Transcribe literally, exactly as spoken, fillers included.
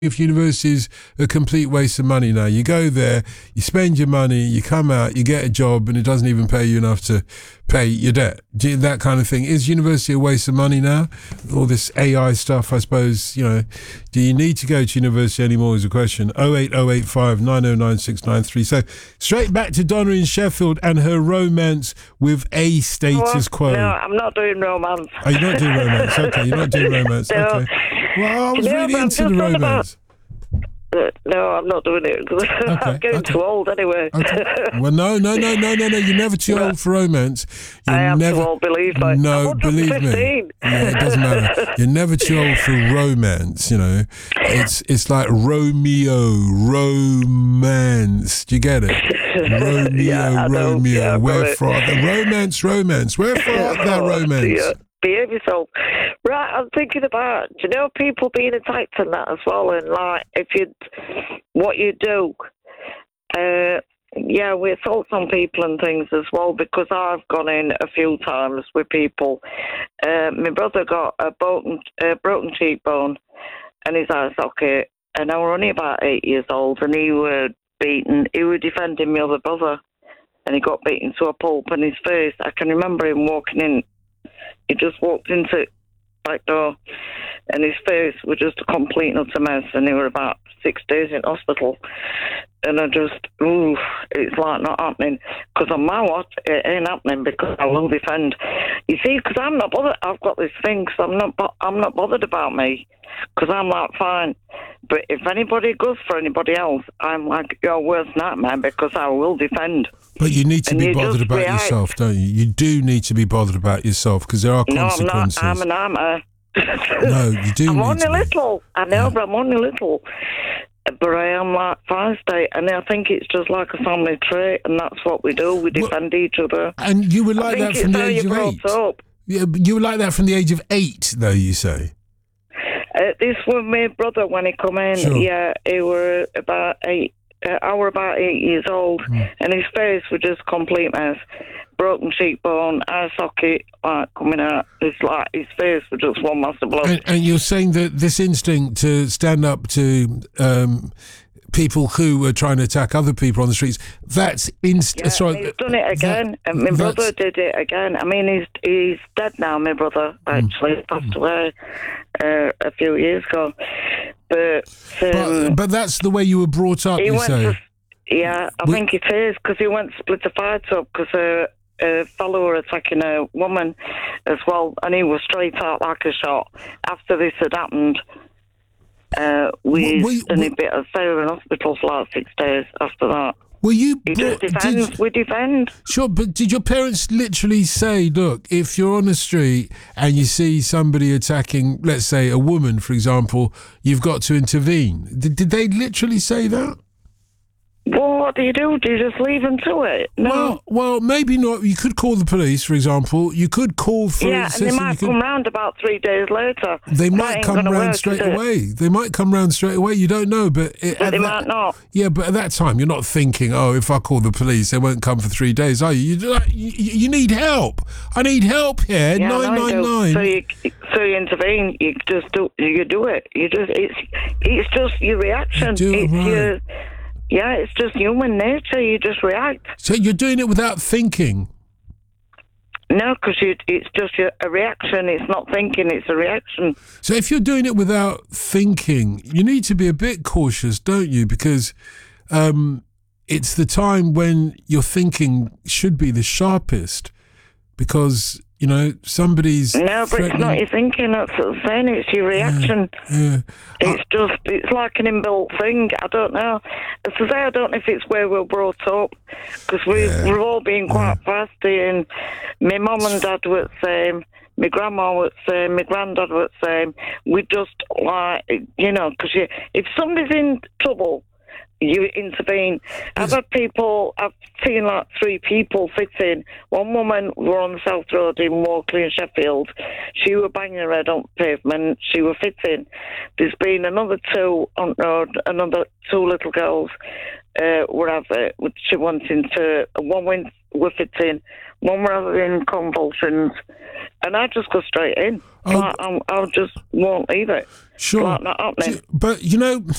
if university is a complete waste of money now. You go there, you spend your money, you come out, you get a job, and it doesn't even pay you enough to pay your debt. That kind of thing. Is university a waste of money now? All this A I stuff, I suppose, you know, do you need to go to university anymore is a question. oh eight oh eight five nine oh nine six nine three. So straight back to Donna in Sheffield and her romance with a status well, quo. No, I'm not doing romance. Oh, you're not doing romance. Okay, you're not doing romance. No. Okay. Well, I was No, really but I'm into the just on romance. Uh, No, I'm not doing it because Okay, I'm getting okay. too old anyway. Okay. Well, no, no, no, no, no, no. You're never too old for romance. You're I am never, too old, believe me. No, I'm believe me. one hundred fifteen. Yeah, it doesn't matter. You're never too old for romance. You know, it's it's like Romeo, romance. Do you get it? Romeo, Yeah, I know. Romeo. Yeah, I've got Wherefore it. the romance, romance. Wherefore art thou Oh, romance? dear. Behave yourself. Right, I'm thinking about, do you know, people being attacked and that as well, and like, if you, what you do, uh, yeah, we assault on people and things as well, because I've gone in a few times with people. Uh, my brother got a broken, uh, broken cheekbone and his eye socket, and I was only about eight years old, and he was beaten, he was defending my other brother, and he got beaten to a pulp in his face. I can remember him walking in. He just walked into the back door, and his face was just a complete and utter mess, and he was about six days in hospital. And I just, ooh, it's like not happening. Because on my watch, it ain't happening, because I will defend. You see, because I'm not bothered. I've got this thing, so I'm not, bo- I'm not bothered about me, because I'm like, fine. But if anybody goes for anybody else, I'm like your worst nightmare, because I will defend. But you need to And be you bothered just about react. yourself, don't you? You do need to be bothered about yourself, because there are No, I'm not. consequences. I'm an armor. No, you do I'm need only to be. little. I know, Yeah. but I'm only little. But I am like feisty, and I think it's just like a family trait, and that's what we do. We Well, defend each other. And you were I like think that it's from the how age you of brought eight. up. Yeah, but you were like that from the age of eight, though, you say. Uh, this was my brother when he come in. Sure. Yeah, he were about eight. Uh, I were about eight years old, Mm. and his face was just complete mess. Broken cheekbone, eye socket, like coming out. It's like his face was just one mass of blood. And, and you're saying that this instinct to stand up to um, people who were trying to attack other people on the streets, that's inst- Yeah, sorry, and he's done it again. that- and my that's- brother did it again. I mean, he's he's dead now, my brother, actually. He passed away uh, a few years ago. But, um, but, but that's the way you were brought up, he you went say. to, yeah, I We- think it is, because he went to split a fight up, because a, a fellow were attacking a woman as well, and he was straight out like a shot. After this had happened, uh, we W- we- and we- he bit of stay in hospital for like six days after that. Were you He brought, just defends, did, we defend. Sure, but did your parents literally say, look, if you're on the street and you see somebody attacking, let's say, a woman, for example, you've got to intervene? Did, did they literally say that? Well, what do you do? Do you just leave them to it? No. Well, well, maybe not. You could call the police, for example. You could call for yeah, and assistance. they might You could- come round about three days later. They That might ain't come gonna round work, straight is it? away. They might come round straight away. You don't know, but it, But at they that- might not. Yeah, but at that time, you're not thinking, oh, if I call the police, they won't come for three days, are you? You, you, you need help. I need help here. Yeah, nine I nine do. nine. So you, so you intervene. You just do. You do it. You just. It's. It's just your reaction. You do it it's right. your. Yeah, it's just human nature. You just react. So you're doing it without thinking. No, because it's just your, a reaction. It's not thinking. It's a reaction. So if you're doing it without thinking, you need to be a bit cautious, don't you? Because um, it's the time when your thinking should be the sharpest. Because, you know, somebody's No, but it's not your thinking. That's what I'm saying. It's your reaction. Yeah. It's just, it's like an inbuilt thing. I don't know. As I say, I don't know if it's where we're brought up, because we've, Yeah. we've all been quite fasty, and my mum and dad were the same, my grandma was the same, my granddad was the same. We just, like, you know, because you, if somebody's in trouble, you intervene. I've had people, I've seen like three people fit in. One woman were on the South Road in Walkley and Sheffield. She were banging her head on the pavement. She were fitting. There's been another two on the road, another two little girls uh, were having, she wanting to, one went, were fitting, one were having convulsions, and I just go straight in. Oh. Like, I, I just won't leave it. Sure. Like, not happening. But, you know,